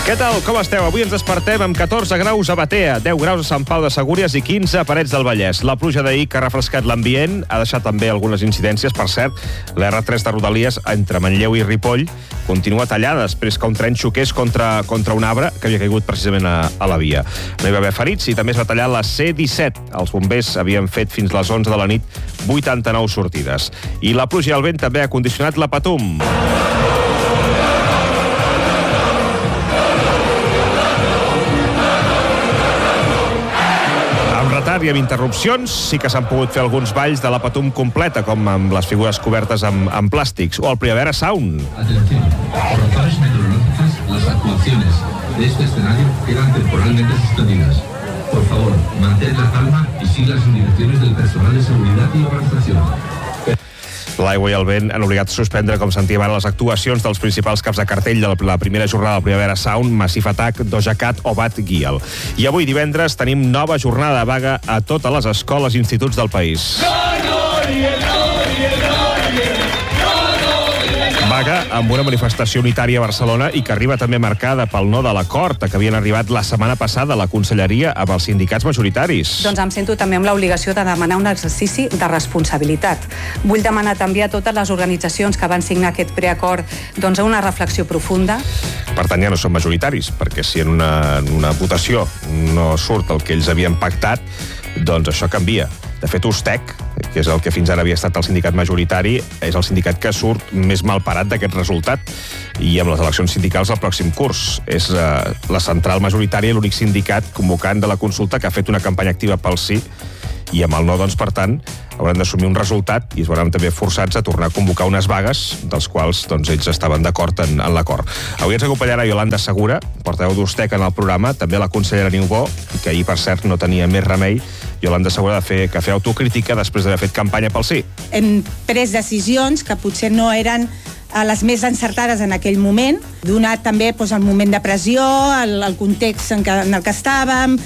Què tal? Com esteu? Avui ens despertem amb 14 graus a Batea, 10 graus a Sant Pau de Segúries i 15 a Parets del Vallès. La pluja d'ahir que ha refrescat l'ambient ha deixat també algunes incidències. Per cert, la R3 de Rodalies entre Manlleu i Ripoll continua tallada després que un tren xoqués contra un arbre que havia caigut precisament a la via. No hi va haver ferits i també es va tallar la C-17. Els bombers havien fet fins les 11 de la nit 89 sortides. I la pluja i el vent també ha condicionat la Patum. I amb interrupcions sí que s'han pogut fer alguns balls de la Patum completa, com amb les figures cobertes amb plàstics, o el Primavera Sound. Atención, por razones meteorológicas, las actuaciones de este escenario quedan temporalmente suspendidas. Por favor, mantén la calma y siga las indicaciones del personal de seguridad y organización. L'aigua i el vent han obligat a suspendre, com sentíem ara, les actuacions dels principals caps de cartell de la primera jornada del Primavera Sound, Massive Attack, Doja Cat o Bad Gyal. I avui divendres tenim nova jornada de vaga a totes les escoles i instituts del país. Vaga amb una manifestació unitària a Barcelona i que arriba també marcada pel no de l'acord a que havien arribat la setmana passada a la Conselleria amb els sindicats majoritaris. Doncs em sento també amb l'obligació de demanar un exercici de responsabilitat. Vull demanar també a totes les organitzacions que van signar aquest preacord una reflexió profunda. Per tant, ja no són majoritaris, perquè si en una votació no surt el que ells havien pactat, doncs això canvia. De fet, Ustec, que és el que fins ara havia estat el sindicat majoritari, és el sindicat que surt més malparat d'aquest resultat i amb les eleccions sindicals al pròxim curs. És la central majoritària i l'únic sindicat convocant de la consulta que ha fet una campanya activa pel sí i amb el no, doncs, per tant, hauran d'assumir un resultat i es veuran també forçats a tornar a convocar unes vagues dels quals ells estaven d'acord en l'acord. Avui ens acompanyarà Yolanda Segura, portaveu d'Ustec en el programa, també la consellera Niubó, que ahir, per cert, no tenia més remei, Yolanda Segura, de fer autocrítica després d'haver fet campanya pel sí. Hem pres decisions que potser no eren les més encertades en aquell moment, donat també el moment de pressió, el context en el que estàvem.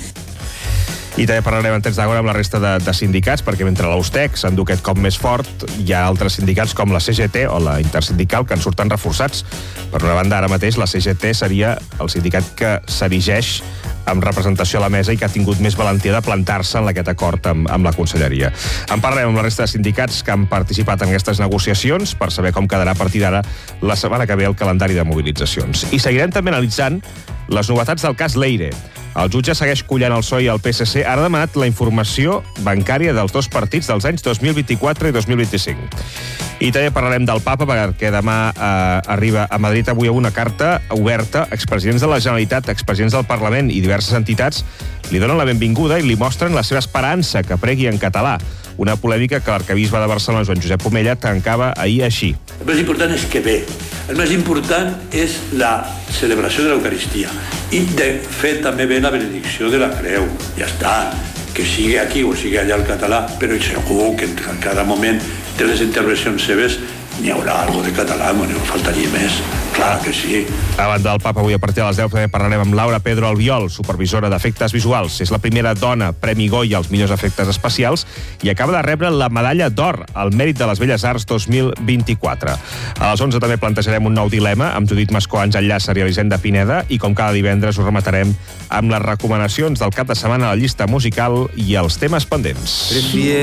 I també parlarem en temps d'agora amb la resta de sindicats, perquè mentre l'Ustec s'endú aquest cop més fort, hi ha altres sindicats com la CGT o la Intersindical que en surten reforçats. Per una banda, ara mateix la CGT seria el sindicat que s'erigeix amb representació a la mesa i que ha tingut més valentia de plantar-se en aquest acord amb la Conselleria. En parlarem amb la resta de sindicats que han participat en aquestes negociacions per saber com quedarà a partir d'ara la setmana que ve el calendari de mobilitzacions. I seguirem també analitzant les novetats del cas Leire. El jutge segueix collant el PSOE i el PSC. Ara ha demanat la informació bancària dels dos partits dels anys 2024 i 2025. I també parlarem del Papa, perquè demà arriba a Madrid avui una carta oberta. Expresidents de la Generalitat, expresidents del Parlament i diverses entitats li donen la benvinguda i li mostren la seva esperança que pregui en català. Una polèmica que l'arquebisbe de Barcelona, Joan Josep Omella, tancava ahir així. El més important és que ve. El més important és la celebració de l'Eucaristia. I, de fet, també ve la benedicció de la creu. Ja està. Que sigui aquí o sigui allà el català, però segur que en cada moment de les intervencions seves n'hi haurà alguna de català, no faltaria més. Clar que sí. A banda del Papa, avui a partir de les 10 també parlarem amb Laura Pedro Albiol, supervisora d'efectes visuals. És la primera dona Premi Goya als millors efectes especials i acaba de rebre la medalla d'or al mèrit de les Belles Arts 2024. A les 11 també plantejarem un nou dilema amb Judit Mascó, Àngel Llàcer i Elisenda Pineda i com cada divendres us rematarem amb les recomanacions del cap de setmana a la llista musical i els temes pendents.